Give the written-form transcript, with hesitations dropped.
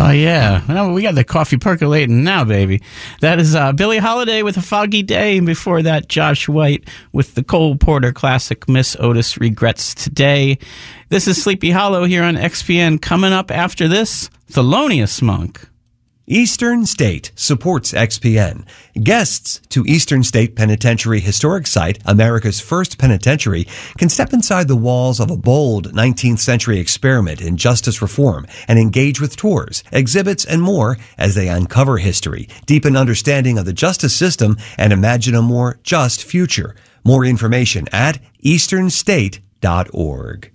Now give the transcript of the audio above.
Oh, yeah. Well, we got the coffee percolating now, baby. That is Billie Holiday with A Foggy Day. And before that, Josh White with the Cole Porter classic, Miss Otis Regrets Today. This is Sleepy Hollow here on XPN. Coming up after this, Thelonious Monk. Eastern State supports XPN. Guests to Eastern State Penitentiary Historic Site, America's first penitentiary, can step inside the walls of a bold 19th century experiment in justice reform and engage with tours, exhibits, and more as they uncover history, deepen understanding of the justice system, and imagine a more just future. More information at easternstate.org.